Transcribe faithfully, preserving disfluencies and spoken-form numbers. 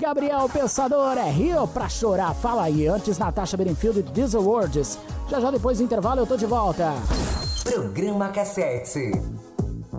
Gabriel Pensador, é Rio pra chorar. Fala aí, antes Natasha Bedingfield e Diesel Words. Já já depois do intervalo eu tô de volta. Programa Cassete.